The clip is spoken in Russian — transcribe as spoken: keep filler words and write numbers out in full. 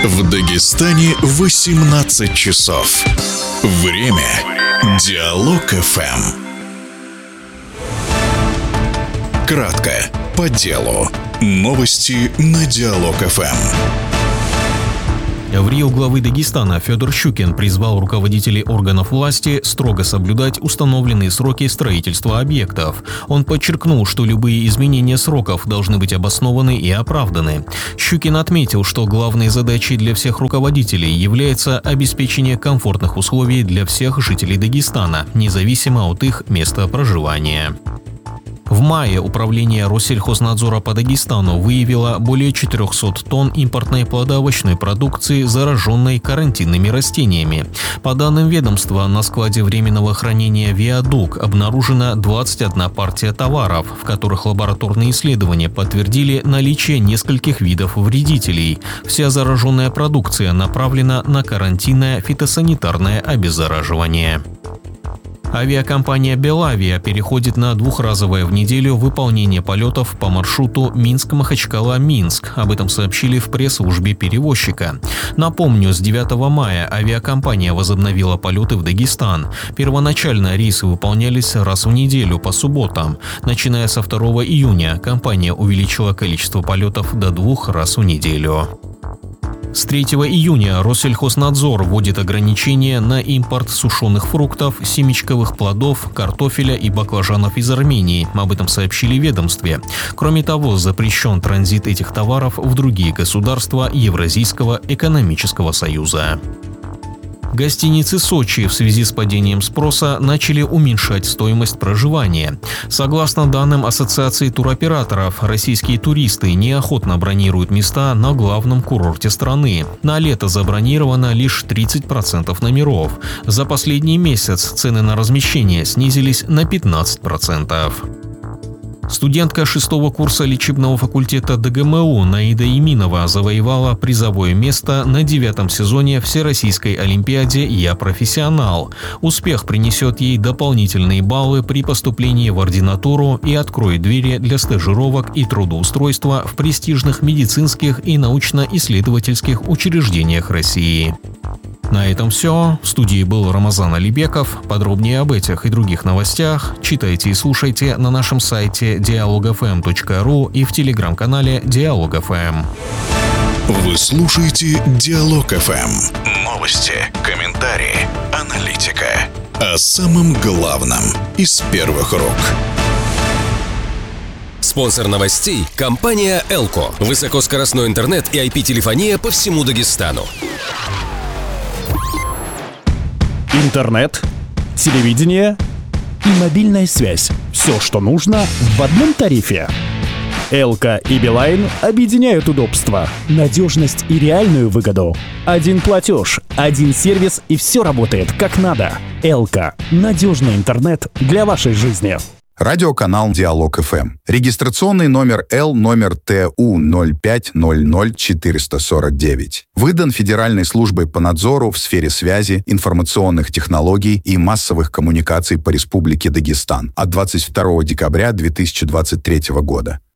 В Дагестане восемнадцать часов. Время Диалог эф эм. Кратко, по делу. Новости на Диалог эф эм. В Рио главы Дагестана Федор Щукин призвал руководителей органов власти строго соблюдать установленные сроки строительства объектов. Он подчеркнул, что любые изменения сроков должны быть обоснованы и оправданы. Щукин отметил, что главной задачей для всех руководителей является обеспечение комфортных условий для всех жителей Дагестана, независимо от их места проживания. В мае Управление Россельхознадзора по Дагестану выявило более четырехсот тонн импортной плодоовощной продукции, зараженной карантинными растениями. По данным ведомства, на складе временного хранения «Виадук» обнаружена двадцать одна партия товаров, в которых лабораторные исследования подтвердили наличие нескольких видов вредителей. Вся зараженная продукция направлена на карантинное фитосанитарное обеззараживание. Авиакомпания «Белавия» переходит на двухразовое в неделю выполнение полетов по маршруту Минск-Махачкала-Минск. Об этом сообщили в пресс-службе перевозчика. Напомню, с девятого мая авиакомпания возобновила полеты в Дагестан. Первоначально рейсы выполнялись раз в неделю по субботам. Начиная со второго июня компания увеличила количество полетов до двух раз в неделю. С третьего июня Россельхознадзор вводит ограничения на импорт сушеных фруктов, семечковых плодов, картофеля и баклажанов из Армении. Об этом сообщили в ведомстве. Кроме того, запрещен транзит этих товаров в другие государства Евразийского экономического союза. Гостиницы Сочи в связи с падением спроса начали уменьшать стоимость проживания. Согласно данным Ассоциации туроператоров, российские туристы неохотно бронируют места на главном курорте страны. На лето забронировано лишь тридцать процентов номеров. За последний месяц цены на размещение снизились на пятнадцать процентов. Студентка шестого курса лечебного факультета ДГМУ Наида Еминова завоевала призовое место на девятом сезоне Всероссийской олимпиаде «Я профессионал». Успех принесет ей дополнительные баллы при поступлении в ординатуру и откроет двери для стажировок и трудоустройства в престижных медицинских и научно-исследовательских учреждениях России. На этом все. В студии был Рамазан Алибеков. Подробнее об этих и других новостях читайте и слушайте на нашем сайте диалог эф эм точка ру и в телеграм-канале Диалог эф эм. Вы слушаете Диалог эф эм. Новости, комментарии, аналитика. О самом главном из первых рук. Спонсор новостей – компания «Элко». Высокоскоростной интернет и ай пи-телефония по всему Дагестану. Интернет, телевидение и мобильная связь. Все, что нужно в одном тарифе. Элка и Билайн объединяют удобства, надежность и реальную выгоду. Один платеж, один сервис и все работает как надо. Элка – надежный интернет для вашей жизни. Радиоканал Диалог эф эм. Регистрационный номер Л номер Т У ноль пять ноль ноль четыреста сорок девять. Выдан Федеральной службой по надзору в сфере связи, информационных технологий и массовых коммуникаций по Республике Дагестан от двадцать второго декабря две тысячи двадцать третьего года.